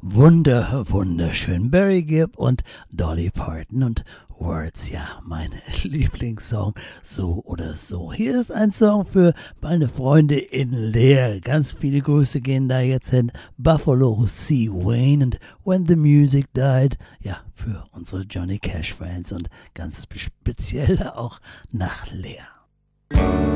Wunderschön. Barry Gibb und Dolly Parton und Words, ja, mein Lieblingssong, so oder so. Hier ist ein Song für meine Freunde in Leer. Ganz viele Grüße gehen da jetzt hin. Buffalo C. Wayne und When the Music Died. Ja, für unsere Johnny Cash Fans und ganz speziell auch nach Leer.